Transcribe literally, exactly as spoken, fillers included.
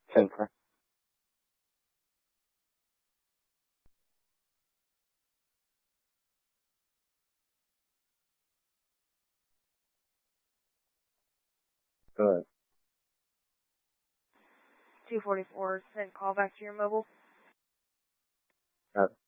ten four. Go ahead. two forty-four, send call back to your mobile. Got it.